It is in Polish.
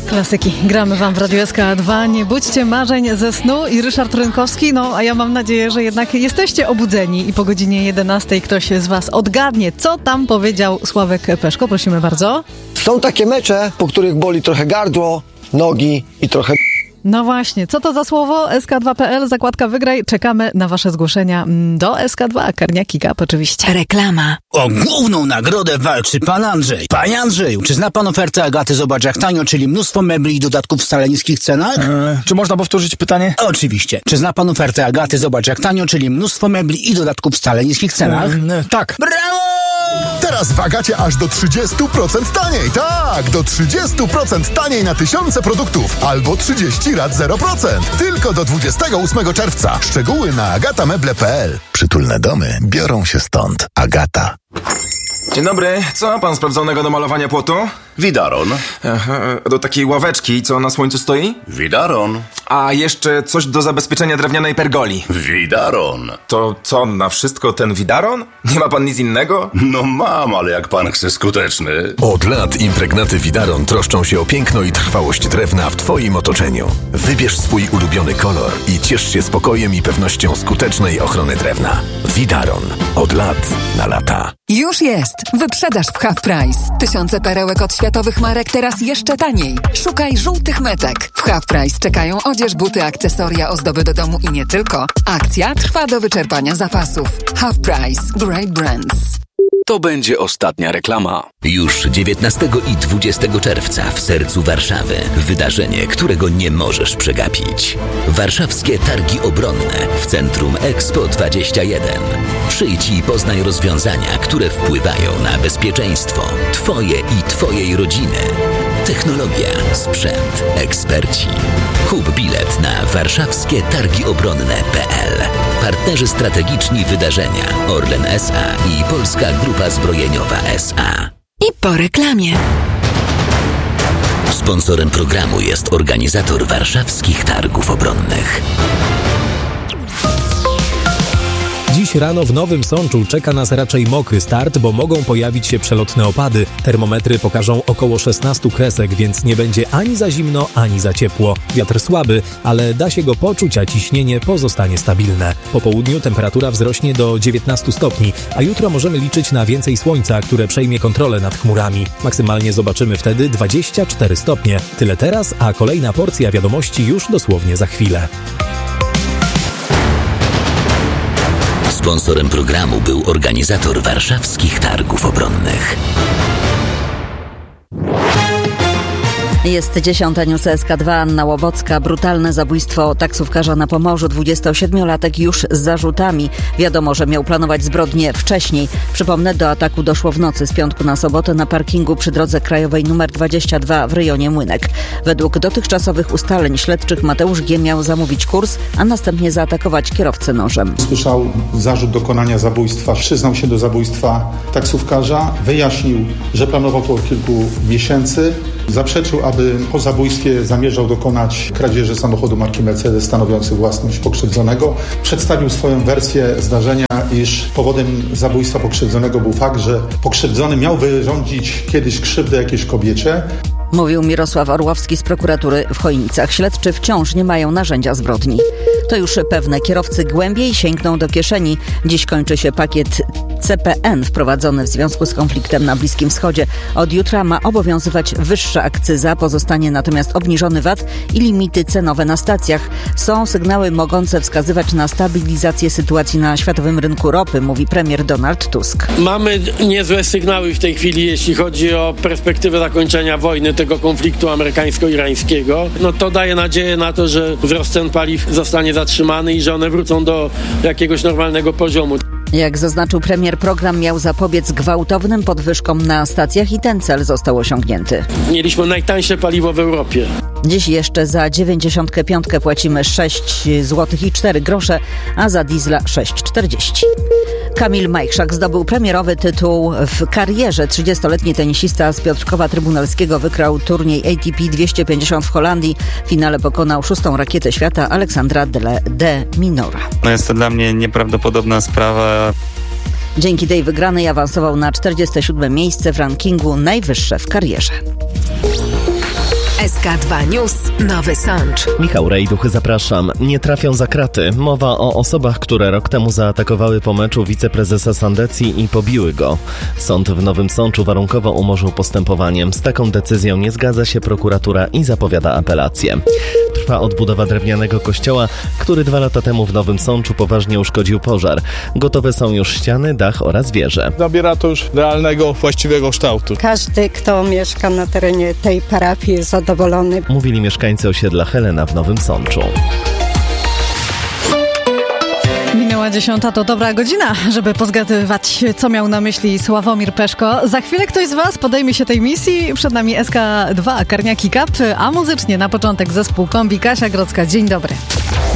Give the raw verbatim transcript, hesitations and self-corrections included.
Klasyki. Gramy wam w Radiu S K dwa. Nie budźcie marzeń ze snu i Ryszard Rynkowski. No, a ja mam nadzieję, że jednak jesteście obudzeni i po godzinie jedenastej ktoś z was odgadnie, co tam powiedział Sławek Peszko. Prosimy bardzo. Są takie mecze, po których boli trochę gardło, nogi i trochę... No właśnie, co to za słowo? S K dwa kropka P L, zakładka Wygraj. Czekamy na wasze zgłoszenia do S K dwa. Karniaki Gap oczywiście. Reklama. O główną nagrodę walczy pan Andrzej. Panie Andrzeju, czy zna pan ofertę Agaty Zobacz jak tanio, czyli mnóstwo mebli i dodatków w wcale niskich cenach? Eee, czy można powtórzyć pytanie? Oczywiście. Czy zna pan ofertę Agaty Zobacz jak tanio, czyli mnóstwo mebli i dodatków w wcale niskich cenach? Eee, tak. Brawo! Teraz w Agacie aż do trzydzieści procent taniej. Tak, do trzydzieści procent taniej na tysiące produktów. Albo trzydzieści rat zero procent. Tylko do dwudziestego ósmego czerwca. Szczegóły na agatameble kropka p l. Przytulne domy biorą się stąd. Agata. Dzień dobry, co ma pan sprawdzonego do malowania płotu? Widaron. Aha, do takiej ławeczki, co na słońcu stoi? Widaron. A jeszcze coś do zabezpieczenia drewnianej pergoli. Widaron. To co, na wszystko ten widaron? Nie ma pan nic innego? No mam, ale jak pan chce skuteczny. Od lat impregnaty Widaron troszczą się o piękno i trwałość drewna w twoim otoczeniu. Wybierz swój ulubiony kolor i ciesz się spokojem i pewnością skutecznej ochrony drewna. Widaron. Od lat na lata. Już jest! Wyprzedaż w Half Price. Tysiące perełek od światowych marek teraz jeszcze taniej. Szukaj żółtych metek. W Half Price czekają odzież, buty, akcesoria, ozdoby do domu i nie tylko. Akcja trwa do wyczerpania zapasów. Half Price. Great Brands. To będzie ostatnia reklama. Już dziewiętnastego i dwudziestego czerwca w sercu Warszawy. Wydarzenie, którego nie możesz przegapić. Warszawskie Targi Obronne w Centrum Expo dwadzieścia jeden. Przyjdź i poznaj rozwiązania, które wpływają na bezpieczeństwo Twoje i Twojej rodziny. Technologia, sprzęt, eksperci. Kup bilet na warszawskie targi obronne kropka p l. Partnerzy strategiczni wydarzenia Orlen S A i Polska Grupa Zbrojeniowa S A. I po reklamie. Sponsorem programu jest organizator warszawskich targów obronnych. Dziś rano w Nowym Sączu czeka nas raczej mokry start, bo mogą pojawić się przelotne opady. Termometry pokażą około szesnaście kresek, więc nie będzie ani za zimno, ani za ciepło. Wiatr słaby, ale da się go poczuć, a ciśnienie pozostanie stabilne. Po południu temperatura wzrośnie do dziewiętnaście stopni, a jutro możemy liczyć na więcej słońca, które przejmie kontrolę nad chmurami. Maksymalnie zobaczymy wtedy dwadzieścia cztery stopnie. Tyle teraz, a kolejna porcja wiadomości już dosłownie za chwilę. Sponsorem programu był organizator warszawskich targów obronnych. Jest dziesiąta, news S K dwa, Anna Łowocka. Brutalne zabójstwo taksówkarza na Pomorzu. dwudziestosiedmiolatek już z zarzutami. Wiadomo, że miał planować zbrodnię wcześniej. Przypomnę, do ataku doszło w nocy z piątku na sobotę na parkingu przy drodze krajowej numer dwadzieścia dwa w rejonie Młynek. Według dotychczasowych ustaleń śledczych Mateusz G. miał zamówić kurs, a następnie zaatakować kierowcę nożem. Słyszał zarzut dokonania zabójstwa. Przyznał się do zabójstwa taksówkarza. Wyjaśnił, że planował to od kilku miesięcy. Zaprzeczył, aby po zabójstwie zamierzał dokonać kradzieży samochodu marki Mercedes stanowiący własność pokrzywdzonego. Przedstawił swoją wersję zdarzenia, iż powodem zabójstwa pokrzywdzonego był fakt, że pokrzywdzony miał wyrządzić kiedyś krzywdę jakiejś kobiecie. Mówił Mirosław Orłowski z prokuratury w Chojnicach. Śledczy wciąż nie mają narzędzia zbrodni. To już pewne, kierowcy głębiej sięgną do kieszeni. Dziś kończy się pakiet C P N wprowadzony w związku z konfliktem na Bliskim Wschodzie. Od jutra ma obowiązywać wyższa akcyza, pozostanie natomiast obniżony V A T i limity cenowe na stacjach. Są sygnały mogące wskazywać na stabilizację sytuacji na światowym rynku ropy, mówi premier Donald Tusk. Mamy niezłe sygnały w tej chwili, jeśli chodzi o perspektywę zakończenia wojny, tego konfliktu amerykańsko-irańskiego. No to daje nadzieję na to, że wzrost cen paliw zostanie zatrzymany i że one wrócą do jakiegoś normalnego poziomu. Jak zaznaczył premier, program miał zapobiec gwałtownym podwyżkom na stacjach i ten cel został osiągnięty. Mieliśmy najtańsze paliwo w Europie. Dziś jeszcze za dziewięćdziesiąt pięć płacimy sześć złotych i cztery grosze, a za diesla sześć czterdzieści. Kamil Majchrzak zdobył premierowy tytuł w karierze. trzydziestoletni tenisista z Piotrkowa Trybunalskiego wygrał turniej A T P dwieście pięćdziesiąt w Holandii. W finale pokonał szóstą rakietę świata Aleksandra de Minora. No jest to dla mnie nieprawdopodobna sprawa. Dzięki tej wygranej awansował na czterdzieste siódme miejsce w rankingu najwyższe w karierze. S K dwa News, Nowy Sącz. Michał Rejduch, zapraszam. Nie trafią za kraty. Mowa o osobach, które rok temu zaatakowały po meczu wiceprezesa Sandecji i pobiły go. Sąd w Nowym Sączu warunkowo umorzył postępowanie. Z taką decyzją nie zgadza się prokuratura i zapowiada apelację. Trwa odbudowa drewnianego kościoła, który dwa lata temu w Nowym Sączu poważnie uszkodził pożar. Gotowe są już ściany, dach oraz wieże. Nabiera to już realnego, właściwego kształtu. Każdy, kto mieszka na terenie tej parafii, jest zadowolony. Mówili mieszkańcy osiedla Helena w Nowym Sączu. Minęła dziesiąta, to dobra godzina, żeby pozgadywać, co miał na myśli Sławomir Peszko. Za chwilę ktoś z Was podejmie się tej misji. Przed nami S K dwa, Karniaki Cup, a muzycznie na początek zespół Kombi. Kasia Grodzka, dzień dobry.